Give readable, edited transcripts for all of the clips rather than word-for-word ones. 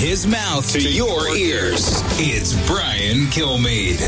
his mouth to your ears. It's Brian Kilmeade.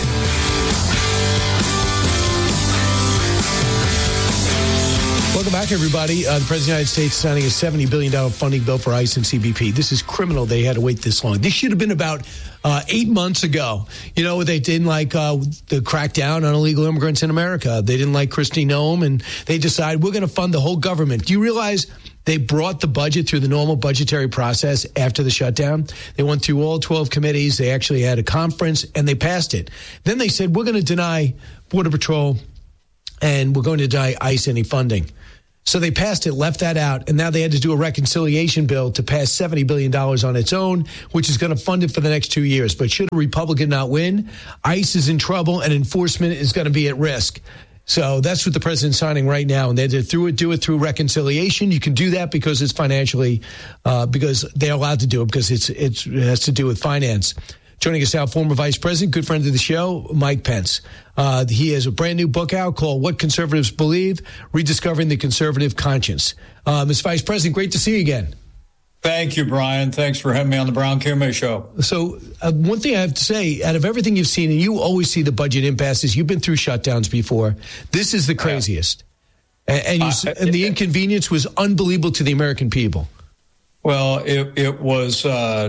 Welcome back, everybody. The President of the United States signing a $70 billion funding bill for ICE and CBP. This is criminal. They had to wait this long. This should have been about 8 months ago. You know, they didn't like the crackdown on illegal immigrants in America. They didn't like Kristi Noem, and they decided we're going to fund the whole government. Do you realize they brought the budget through the normal budgetary process after the shutdown? They went through all 12 committees. They actually had a conference, and they passed it. Then they said, we're going to deny Border Patrol, and we're going to deny ICE any funding. So they passed it, left that out, and now they had to do a reconciliation bill to pass $70 billion on its own, which is going to fund it for the next 2 years. But should a Republican not win, ICE is in trouble and enforcement is going to be at risk. So that's what the president's signing right now, and they had to do it through reconciliation. You can do that because it's financially, because they're allowed to do it because it has to do with finance. Joining us now, former Vice President, good friend of the show, Mike Pence. He has a brand new book out called What Conservatives Believe, Rediscovering the Conservative Conscience. Mr. Vice President, great to see you again. Thank you, Brian. Thanks for having me on the Brown Kilmeade Show. So one thing I have to say, out of everything you've seen, and you always see the budget impasses, you've been through shutdowns before, this is the craziest. And the inconvenience was unbelievable to the American people. Well, it was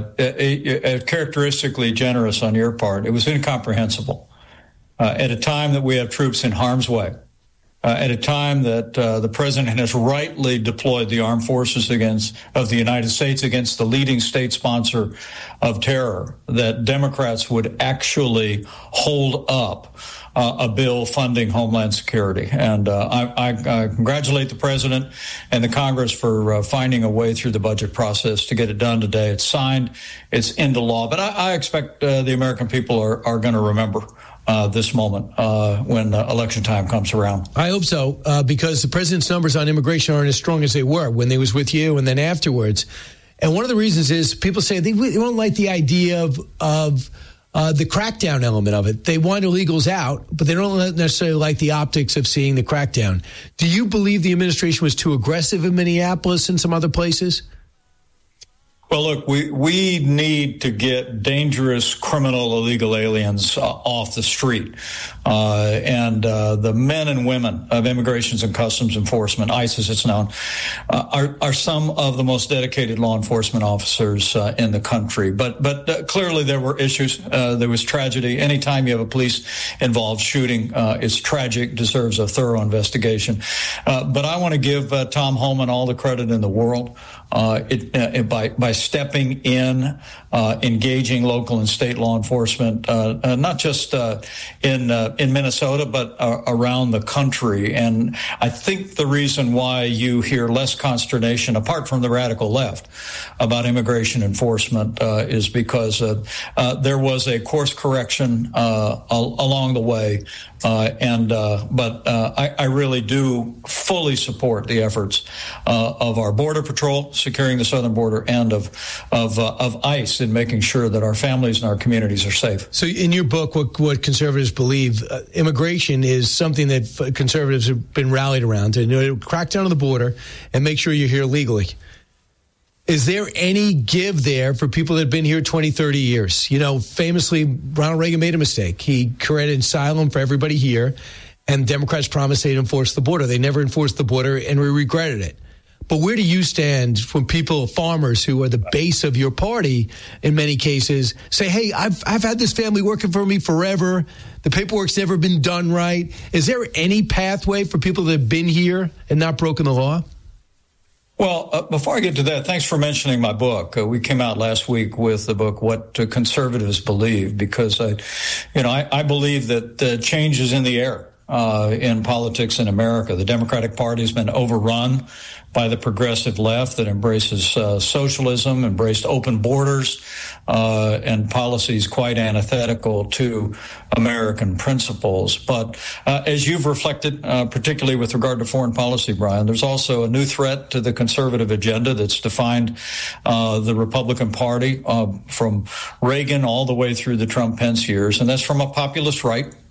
characteristically generous on your part. It was incomprehensible. At a time that we have troops in harm's way, at a time that the president has rightly deployed the armed forces of the United States against the leading state sponsor of terror, that Democrats would actually hold up a bill funding Homeland Security. And I congratulate the president and the Congress for finding a way through the budget process to get it done today. It's signed. It's into law. But I expect the American people are going to remember this moment when election time comes around. I hope so, because the president's numbers on immigration aren't as strong as they were when they was with you and then afterwards. And one of the reasons is people say they don't like the idea of the crackdown element of it. They want illegals out, but they don't necessarily like the optics of seeing the crackdown. Do you believe the administration was too aggressive in Minneapolis and some other places? Well, look, we need to get dangerous criminal illegal aliens off the street. And the men and women of Immigrations and Customs Enforcement, ICE as it's known, are some of the most dedicated law enforcement officers in the country. But clearly there were issues. There was tragedy. Anytime you have a police-involved shooting, it's tragic, deserves a thorough investigation. But I want to give Tom Homan all the credit in the world. By stepping in, engaging local and state law enforcement, not just in Minnesota, but around the country. And I think the reason why you hear less consternation, apart from the radical left, about immigration enforcement is because there was a course correction along the way. But I really do fully support the efforts of our Border Patrol securing the southern border and of ICE in making sure that our families and our communities are safe. So in your book, what conservatives believe, immigration is something that conservatives have been rallied around to crack down on the border and make sure you're here legally. Is there any give there for people that have been here 20, 30 years? You know, famously, Ronald Reagan made a mistake. He created asylum for everybody here, and Democrats promised they'd enforce the border. They never enforced the border, and we regretted it. But where do you stand when people, farmers who are the base of your party in many cases, say, hey, I've had this family working for me forever. The paperwork's never been done right. Is there any pathway for people that have been here and not broken the law? Well, before I get to that, thanks for mentioning my book. We came out last week with the book, What Conservatives Believe, because I believe that change is in the air in politics in America. The Democratic Party has been overrun by the progressive left that embraces socialism, embraced open borders, and policies quite antithetical to American principles. But as you've reflected, particularly with regard to foreign policy, Brian, there's also a new threat to the conservative agenda that's defined the Republican Party from Reagan all the way through the Trump-Pence years, and that's from a populist right.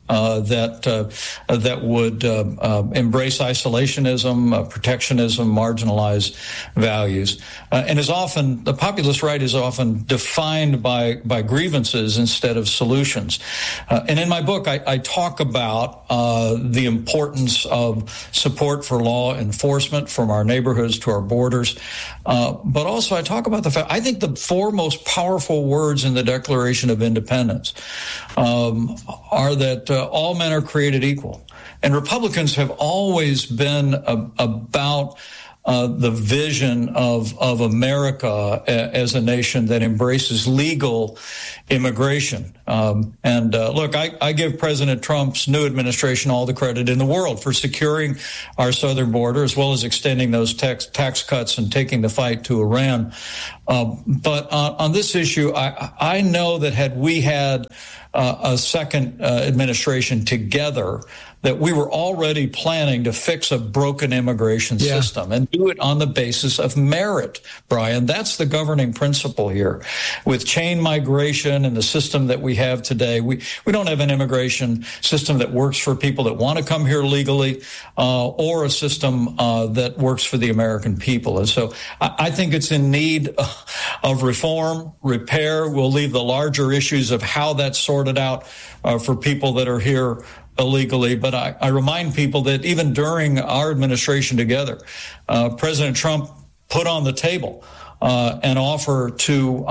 that would embrace isolationism, protectionism, marginalized values, and the populist right is often defined by grievances instead of solutions. And in my book, I talk about the importance of support for law enforcement from our neighborhoods to our borders, but also I talk about the fact I think the four most powerful words in the Declaration of Independence are that all men are created equal. And Republicans have always been about the vision of America as a nation that embraces legal immigration. Look, I give President Trump's new administration all the credit in the world for securing our southern border, as well as extending those tax cuts and taking the fight to Iran. But on this issue, I know that had we had a second administration together, that we were already planning to fix a broken immigration system and do it on the basis of merit, Brian. That's the governing principle here. With chain migration and the system that we have today, we don't have an immigration system that works for people that want to come here legally, or a system that works for the American people. And so I think it's in need of reform, repair. We'll leave the larger issues of how that's sorted out for people that are here illegally. But I remind people that even during our administration together, President Trump put on the table an offer to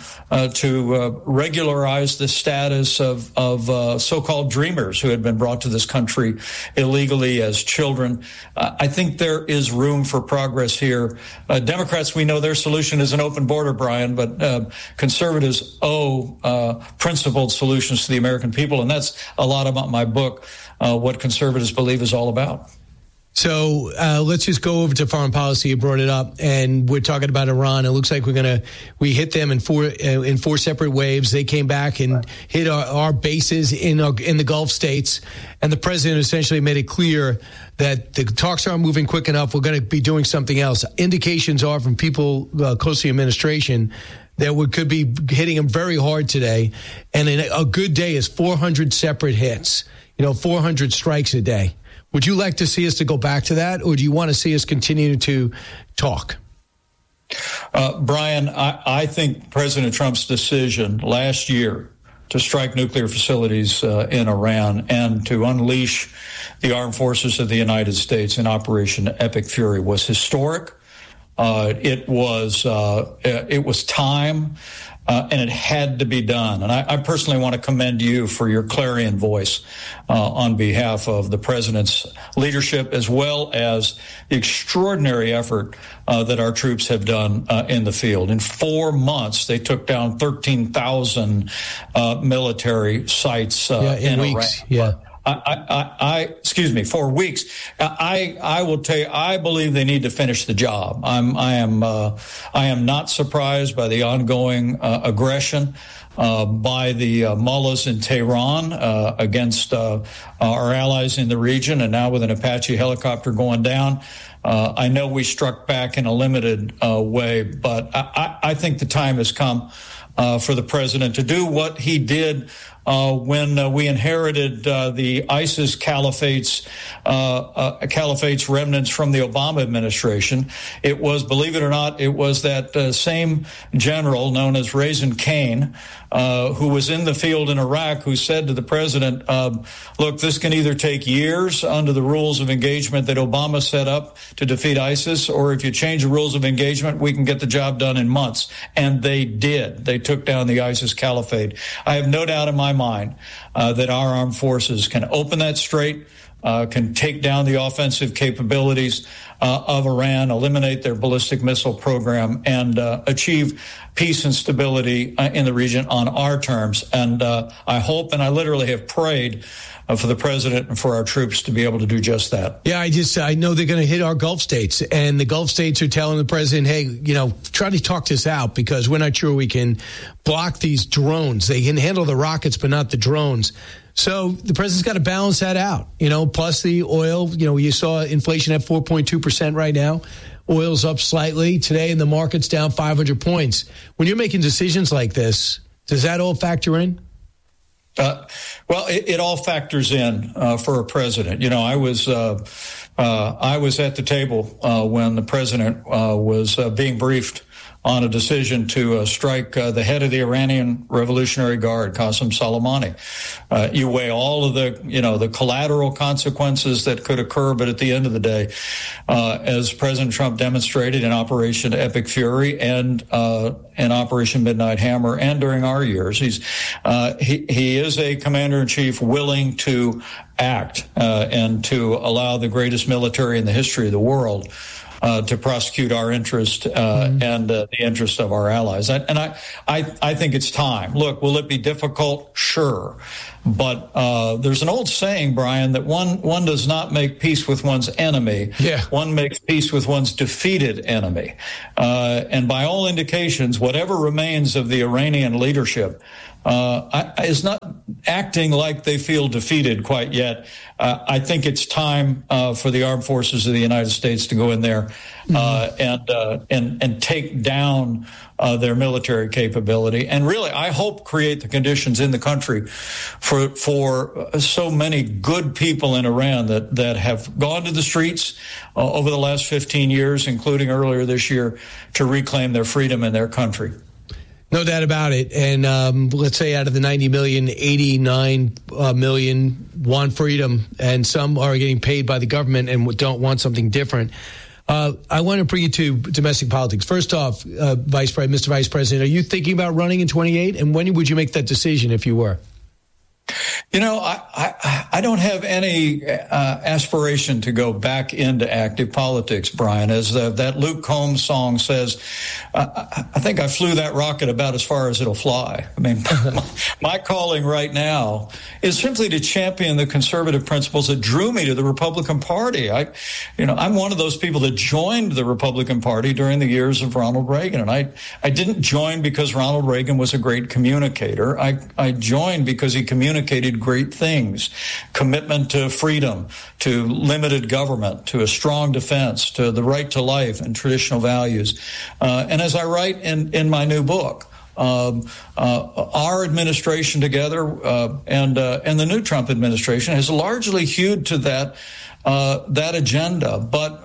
regularize the status of so-called dreamers who had been brought to this country illegally as children. I think there is room for progress here. Democrats, we know their solution is an open border, Brian, but conservatives owe principled solutions to the American people, and that's a lot about my book, what conservatives believe is all about. So let's just go over to foreign policy. You brought it up, and we're talking about Iran. It looks like we hit them in four separate waves. They came back and hit our bases in the Gulf states, and the president essentially made it clear that the talks aren't moving quick enough. We're going to be doing something else. Indications are from people close to the administration that we could be hitting them very hard today, and a good day is 400 separate hits. 400 strikes a day. Would you like to see us to go back to that, or do you want to see us continue to talk? Brian, I think President Trump's decision last year to strike nuclear facilities in Iran and to unleash the armed forces of the United States in Operation Epic Fury was historic. It was time. And it had to be done. And I personally want to commend you for your clarion voice on behalf of the president's leadership, as well as the extraordinary effort that our troops have done in the field. In 4 months, they took down 13,000 military sites in weeks. Iraq. 4 weeks. I will tell you, I believe they need to finish the job. I am not surprised by the ongoing aggression by the mullahs in Tehran against our allies in the region, and now with an Apache helicopter going down. I know we struck back in a limited way, but I think the time has come for the president to do what he did when we inherited the ISIS caliphate's remnants from the Obama administration. It was, believe it or not, it was that same general known as Raisin Kane, who was in the field in Iraq, who said to the president, look, this can either take years under the rules of engagement that Obama set up to defeat ISIS, or if you change the rules of engagement, we can get the job done in months. And they did. They took down the ISIS caliphate. I have no doubt in my mind that our armed forces can open that strait, can take down the offensive capabilities of Iran, eliminate their ballistic missile program, and achieve peace and stability in the region on our terms. And I hope, and I literally have prayed for the president and for our troops to be able to do just that. Yeah, I know they're going to hit our Gulf states, and the Gulf states are telling the president, hey, try to talk this out, because we're not sure we can block these drones. They can handle the rockets, but not the drones. So the president's got to balance that out, plus the oil. You saw inflation at 4.2% right now. Oil's up slightly today, and the market's down 500 points. When you're making decisions like this, does that all factor in? Well, it all factors in for a president. You know, I was at the table when the president was being briefed on a decision to strike the head of the Iranian Revolutionary Guard, Qasem Soleimani. You weigh all of the collateral consequences that could occur, but at the end of the day, as President Trump demonstrated in Operation Epic Fury and in Operation Midnight Hammer, and during our years, he is a commander-in-chief willing to act and to allow the greatest military in the history of the world to prosecute our interest and the interest of our allies. I think it's time. Look, will it be difficult? Sure. But there's an old saying, Brian, that one does not make peace with one's enemy. Yeah. One makes peace with one's defeated enemy. And by all indications, whatever remains of the Iranian leadership is not acting like they feel defeated quite yet. I think it's time for the armed forces of the United States to go in there and take down their military capability, and really, I hope, create the conditions in the country for so many good people in Iran that have gone to the streets over the last 15 years, including earlier this year, to reclaim their freedom in their country. No doubt about it. And let's say out of the 90 million, 89 million want freedom, and some are getting paid by the government and don't want something different. I want to bring you to domestic politics. First off, Mr. Vice President, are you thinking about running in 28? And when would you make that decision if you were? You know, I don't have any aspiration to go back into active politics, Brian. As that Luke Combs song says, I think I flew that rocket about as far as it'll fly. I mean, my calling right now is simply to champion the conservative principles that drew me to the Republican Party. I'm one of those people that joined the Republican Party during the years of Ronald Reagan. And I didn't join because Ronald Reagan was a great communicator. I joined because he communicated great things: commitment to freedom, to limited government, to a strong defense, to the right to life and traditional values. And as I write in my new book, our administration together and the new Trump administration has largely hewed to that agenda, but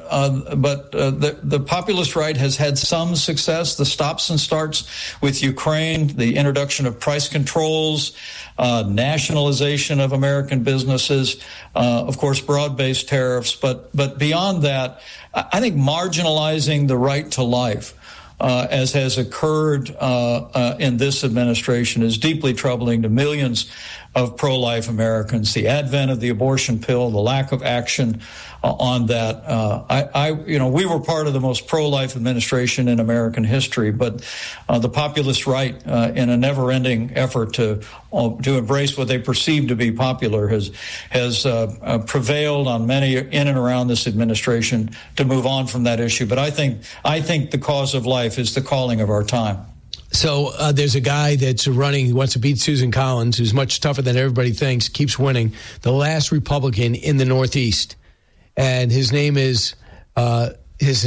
the populist right has had some success. The stops and starts with Ukraine, the introduction of price controls, nationalization of American businesses, of course, broad-based tariffs. But beyond that, I think marginalizing the right to life, as has occurred in this administration, is deeply troubling to millions of pro-life Americans. The advent of the abortion pill, the lack of action on that. We were part of the most pro-life administration in American history, but the populist right, in a never-ending effort to embrace what they perceive to be popular, has prevailed on many in and around this administration to move on from that issue. But I think the cause of life is the calling of our time. So there's a guy that's running, who wants to beat Susan Collins, who's much tougher than everybody thinks, keeps winning, the last Republican in the Northeast. And his name is Graham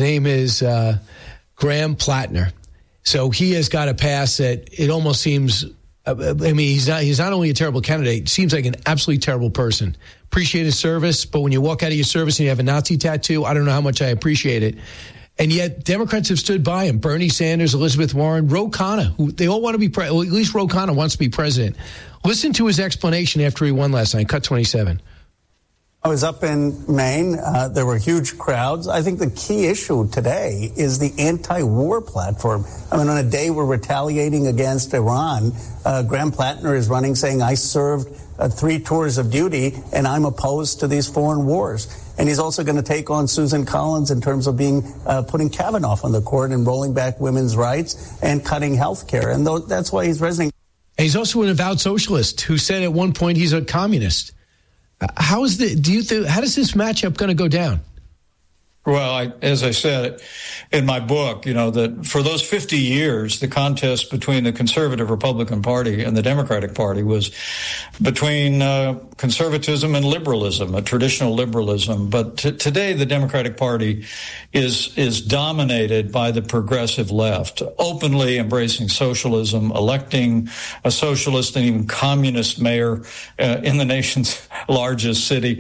Plattner. So he has got a pass that it almost seems, he's not only a terrible candidate, seems like an absolutely terrible person. Appreciate his service, but when you walk out of your service and you have a Nazi tattoo, I don't know how much I appreciate it. And yet Democrats have stood by him. Bernie Sanders, Elizabeth Warren, Ro Khanna, who they all want to be at least Ro Khanna wants to be president. Listen to his explanation after he won last night. Cut 27. I was up in Maine. There were huge crowds. I think the key issue today is the anti-war platform. I mean, on a day we're retaliating against Iran, Graham Plattner is running saying, I served 3 tours of duty and I'm opposed to these foreign wars. And he's also going to take on Susan Collins in terms of putting Kavanaugh on the court and rolling back women's rights and cutting health care. And that's why he's resonating. And he's also an avowed socialist who said at one point he's a communist. How does this matchup going to go down? Well, as I said in my book, that for those 50 years, the contest between the conservative Republican Party and the Democratic Party was between conservatism and liberalism, a traditional liberalism. But today, the Democratic Party is dominated by the progressive left, openly embracing socialism, electing a socialist and even communist mayor in the nation's largest city.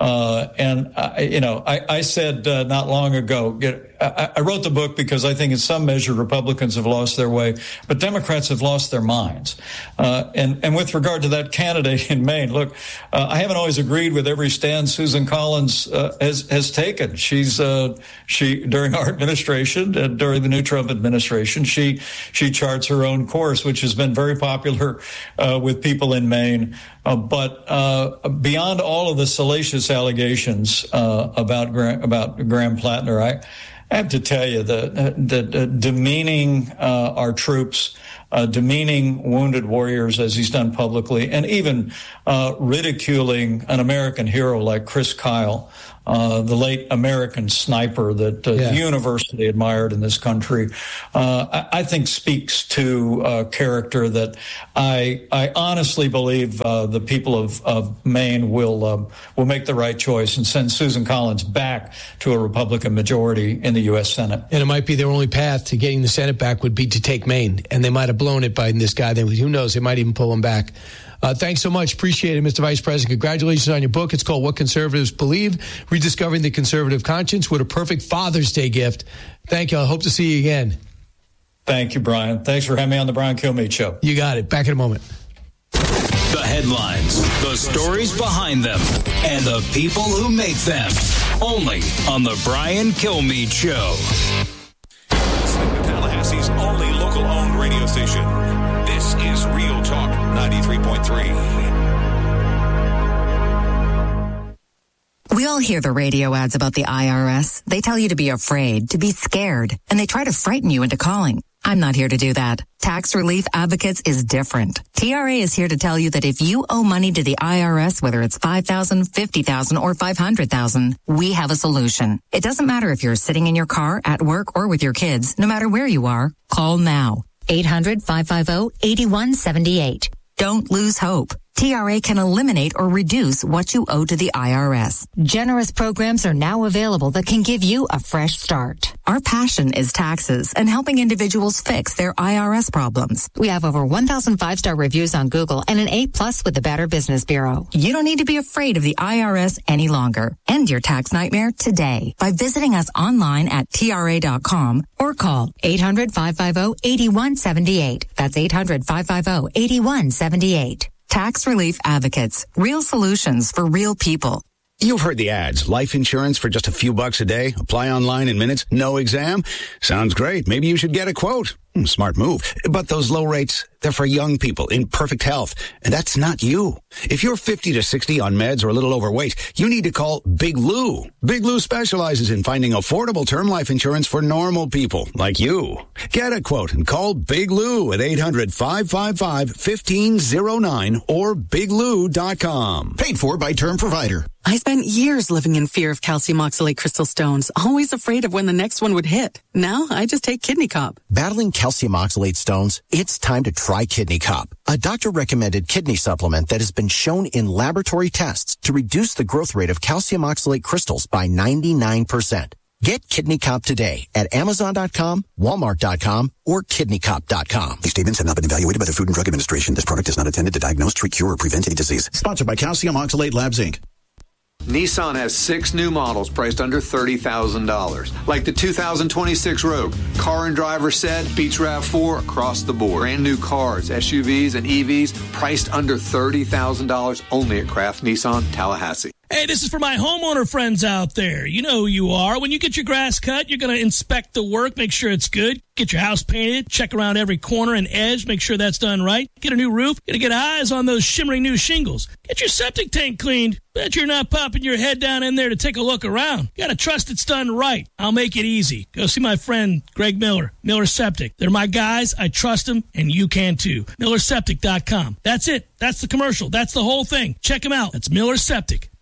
I said not long ago, I wrote the book because I think in some measure Republicans have lost their way, but Democrats have lost their minds. And with regard to that candidate in Maine, look, I haven't always agreed with every stand Susan Collins has taken. She during our administration, during the new Trump administration, she charts her own course, which has been very popular with people in Maine. But beyond all of the salacious allegations about Graham Plattner, I have to tell you that demeaning our troops, demeaning wounded warriors as he's done publicly, and even ridiculing an American hero like Chris Kyle, the late American sniper that universally admired in this country, I think speaks to character that I honestly believe the people of Maine will make the right choice and send Susan Collins back to a Republican majority in the U.S. Senate. And it might be their only path to getting the Senate back would be to take Maine, and they might have blown it by this guy. Then who knows? They might even pull him back. Thanks so much. Appreciate it, Mr. Vice President. Congratulations on your book. It's called What Conservatives Believe, Rediscovering the Conservative Conscience. What a perfect Father's Day gift. Thank you. I hope to see you again. Thank you, Brian. Thanks for having me on the Brian Kilmeade Show. You got it. Back in a moment. The headlines, the stories behind them, and the people who make them. Only on the Brian Kilmeade Show. Listening to Tallahassee's only local-owned radio station. This is Real Talk 93.3. We all hear the radio ads about the IRS. They tell you to be afraid, to be scared, and they try to frighten you into calling. I'm not here to do that. Tax Relief Advocates is different. TRA is here to tell you that if you owe money to the IRS, whether it's $5,000, $50,000, or $500,000, we have a solution. It doesn't matter if you're sitting in your car, at work, or with your kids. No matter where you are, call now. 800-550-8178. Don't lose hope. TRA can eliminate or reduce what you owe to the IRS. Generous programs are now available that can give you a fresh start. Our passion is taxes and helping individuals fix their IRS problems. We have over 1,000 5-star reviews on Google and an A+ with the Better Business Bureau. You don't need to be afraid of the IRS any longer. End your tax nightmare today by visiting us online at TRA.com or call 800-550-8178. That's 800-550-8178. Tax Relief Advocates. Real solutions for real people. You've heard the ads. Life insurance for just a few bucks a day. Apply online in minutes. No exam. Sounds great. Maybe you should get a quote. Smart move. But those low rates, they're for young people in perfect health. And that's not you. If you're 50 to 60 on meds or a little overweight, you need to call Big Lou. Big Lou specializes in finding affordable term life insurance for normal people like you. Get a quote and call Big Lou at 800-555-1509 or biglou.com. Paid for by Term Provider. I spent years living in fear of calcium oxalate crystal stones, always afraid of when the next one would hit. Now I just take Kidney Cop. Battling calcium oxalate stones? It's time to try Kidney Cop, a doctor-recommended kidney supplement that has been shown in laboratory tests to reduce the growth rate of calcium oxalate crystals by 99%. Get Kidney Cop today at Amazon.com, Walmart.com, or KidneyCop.com. These statements have not been evaluated by the Food and Drug Administration. This product is not intended to diagnose, treat, cure, or prevent any disease. Sponsored by Calcium Oxalate Labs, Inc. Nissan has 6 new models priced under $30,000. Like the 2026 Rogue. Car and Driver set beats RAV4 across the board. Brand new cars, SUVs, and EVs priced under $30,000 only at Kraft Nissan Tallahassee. Hey, this is for my homeowner friends out there. You know who you are. When you get your grass cut, you're going to inspect the work, make sure it's good. Get your house painted, check around every corner and edge, make sure that's done right. Get a new roof, gotta get eyes on those shimmering new shingles. Get your septic tank cleaned. Bet you're not popping your head down in there to take a look around. You gotta trust it's done right. I'll make it easy. Go see my friend Greg Miller, Miller Septic. They're my guys. I trust them, and you can too. MillerSeptic.com. That's it. That's the commercial. That's the whole thing. Check them out. That's Miller Septic.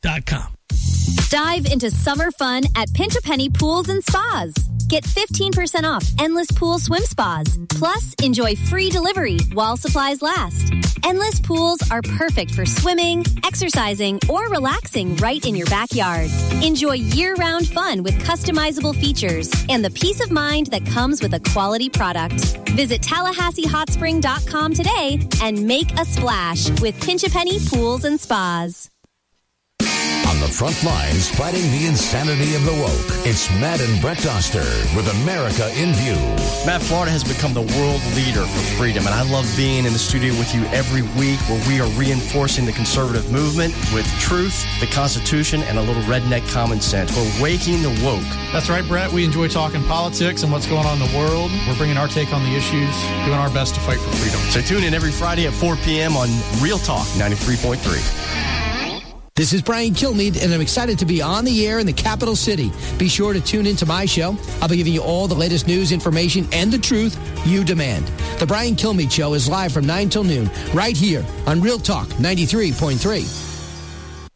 Dive into summer fun at Pinch a Penny Pools and Spas. Get 15% off Endless Pool Swim Spas. Plus, enjoy free delivery while supplies last. Endless Pools are perfect for swimming, exercising, or relaxing right in your backyard. Enjoy year-round fun with customizable features and the peace of mind that comes with a quality product. Visit TallahasseeHotSpring.com today and make a splash with Pinch a Penny Pools and Spas. On the front lines, fighting the insanity of the woke, it's Matt and Brett Doster with America in View. Matt, Florida has become the world leader for freedom, and I love being in the studio with you every week where we are reinforcing the conservative movement with truth, the Constitution, and a little redneck common sense. We're waking the woke. That's right, Brett. We enjoy talking politics and what's going on in the world. We're bringing our take on the issues, doing our best to fight for freedom. So tune in every Friday at 4 p.m. on Real Talk 93.3. This is Brian Kilmeade, and I'm excited to be on the air in the capital city. Be sure to tune into my show. I'll be giving you all the latest news, information, and the truth you demand. The Brian Kilmeade Show is live from 9 till noon, right here on Real Talk 93.3.